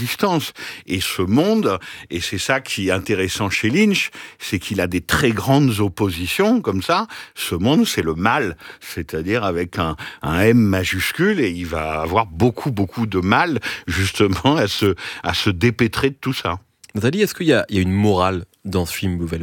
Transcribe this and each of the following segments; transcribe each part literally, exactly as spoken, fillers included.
l'existence. Et ce monde, et c'est ça qui est intéressant chez Lynch, c'est qu'il a des très grandes oppositions, comme ça. Ce monde, c'est le mal, c'est-à-dire avec un, un M majuscule, et il va avoir beaucoup, beaucoup de mal, justement, à se, à se dépêtrer de tout ça. Nathalie, est-ce qu'il y a, il y a une morale dans ce film Blue Velvet ?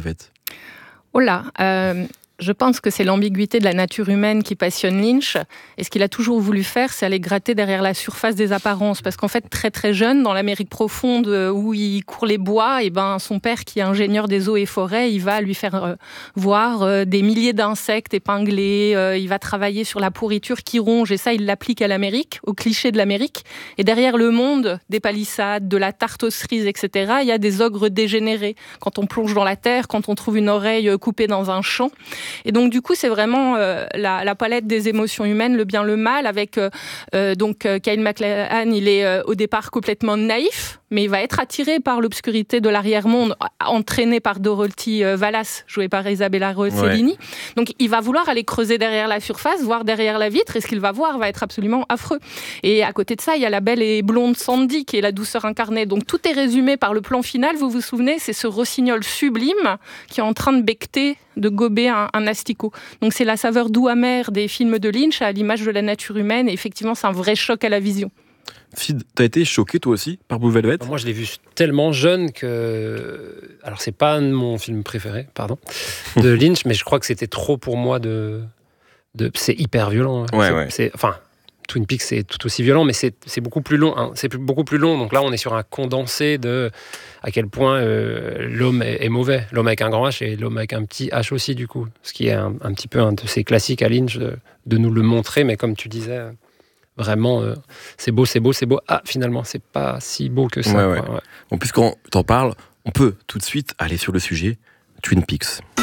Oh là, euh, je pense que c'est l'ambiguïté de la nature humaine qui passionne Lynch. Et ce qu'il a toujours voulu faire, c'est aller gratter derrière la surface des apparences. Parce qu'en fait, très très jeune, dans l'Amérique profonde où il court les bois, et ben son père, qui est ingénieur des eaux et forêts, il va lui faire euh, voir euh, des milliers d'insectes épinglés. Euh, il va travailler sur la pourriture qui ronge. Et ça, il l'applique à l'Amérique, au cliché de l'Amérique. Et derrière le monde des palissades, de la tarte aux cerises, et cetera, il y a des ogres dégénérés. Quand on plonge dans la terre, quand on trouve une oreille coupée dans un champ. Et donc du coup, c'est vraiment euh, la, la palette des émotions humaines, le bien, le mal, avec euh, euh, donc euh, Kyle MacLachlan, il est euh, au départ complètement naïf, mais il va être attiré par l'obscurité de l'arrière-monde, entraîné par Dorothy euh, Valas, jouée par Isabella Rossellini. Ouais. Donc il va vouloir aller creuser derrière la surface, voir derrière la vitre, et ce qu'il va voir va être absolument affreux. Et à côté de ça, il y a la belle et blonde Sandy, qui est la douceur incarnée. Donc tout est résumé par le plan final, vous vous souvenez, c'est ce rossignol sublime qui est en train de becqueter, de gober un, un asticot. Donc c'est la saveur doux-amère des films de Lynch à l'image de la nature humaine, et effectivement c'est un vrai choc à la vision. Fid, t'as été choqué toi aussi par Blue Velvet ? Moi je l'ai vu tellement jeune que... Alors c'est pas mon film préféré, pardon, de Lynch, mais je crois que c'était trop pour moi de... de... C'est hyper violent. Hein. Ouais, c'est, ouais. c'est... Enfin, Twin Peaks c'est tout aussi violent, mais c'est, c'est beaucoup plus long. Hein. C'est beaucoup plus long, donc là on est sur un condensé de... à quel point euh, l'homme est, est mauvais. L'homme avec un grand H et l'homme avec un petit H aussi, du coup. Ce qui est un, un petit peu un de ces classiques à Lynch de, de nous le montrer, mais comme tu disais, vraiment, euh, c'est beau, c'est beau, c'est beau. Ah, finalement, c'est pas si beau que ça. Ouais, ouais. Quoi, ouais. Bon, puisqu'on t'en parle, on peut tout de suite aller sur le sujet Twin Peaks.